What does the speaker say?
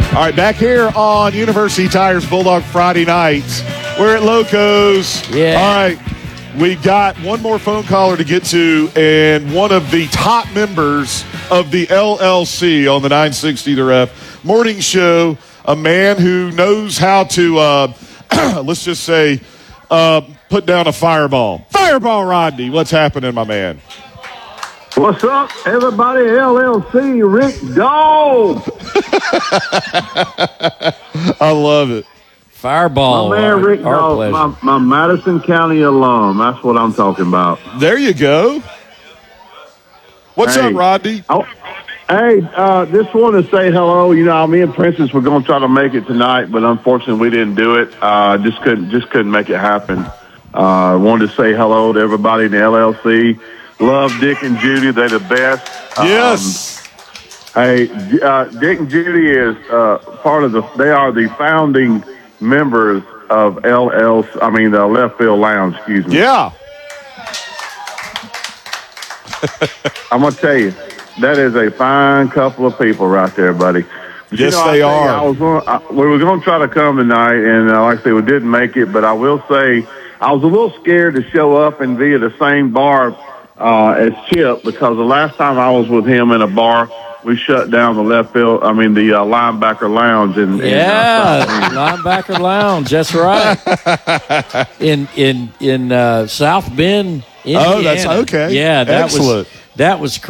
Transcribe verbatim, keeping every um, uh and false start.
All right, back here on University Tires Bulldog Friday nights. We're at Locos. Yeah. All right, we got one more phone caller to get to, and one of the top members of the L L C on the nine sixty The Ref morning show, a man who knows how to, uh, let's just say, uh, put down a fireball. Fireball, Rodney. What's happening, my man? What's up, everybody? L L C, Rick Dog. I love it. Fireball. My man, our, Rick our Dog, pleasure. my, my Madison County alum. That's what I'm talking about. There you go. What's Hey. up, Rodney? Oh, hey, uh, just want to say hello. You know, me and Princess were going to try to make it tonight, but unfortunately we didn't do it. Uh, just couldn't, just couldn't make it happen. Uh, wanted to say hello to everybody in the L L C. Love Dick and Judy. They're the best. Yes. Um, hey, uh, Dick and Judy is uh, part of the. They are the founding members of L L C. I mean, the Left Field Lounge. Excuse me. Yeah. I'm gonna tell you, that is a fine couple of people right there, buddy. But Yes, you know, I they tell you, are. I was gonna, I, we were going to try to come tonight, and uh, like I said, we didn't make it. But I will say, I was a little scared to show up and be at the same bar uh, as Chip, because the last time I was with him in a bar, we shut down the left field. I mean, the uh, linebacker lounge. And Yeah, linebacker lounge. That's right. In in in uh, South Bend, Indiana. Oh, that's okay. Yeah, that Excellent. was that was.